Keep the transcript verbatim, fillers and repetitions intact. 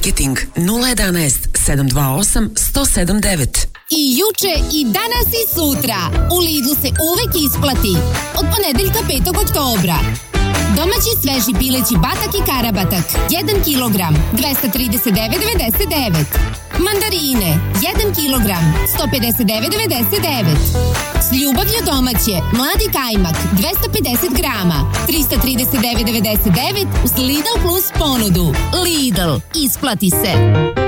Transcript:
Marketing nula jedanaest sedam dva osam sto sedam devet. I juče, i danas i sutra. U Lidlu se uvek isplati. Od ponedeljka petog oktobra. Domaći sveži pileći batak i karabatak. jedan kilogram, dvesta trideset devet devedeset devet. Mandarine, jedan kilogram, sto pedeset devet devedeset devet. S ljubavlju domaće, mladi kajmak, dvesta pedeset grama, trista trideset devet devedeset devet uz Lidl Plus ponudu. Lidl, isplati se.